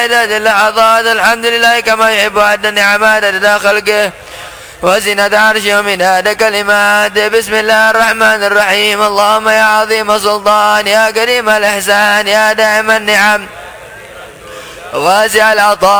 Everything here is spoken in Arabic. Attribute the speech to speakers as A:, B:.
A: عدد اللحظات الحمد لله كما يحب عد النعمات عدد خلقه وزنة عرشه من هذا كلمات. بسم الله الرحمن الرحيم. اللهم يا عظيم السلطان يا كريم الإحسان يا دائم النعم واسع العطاء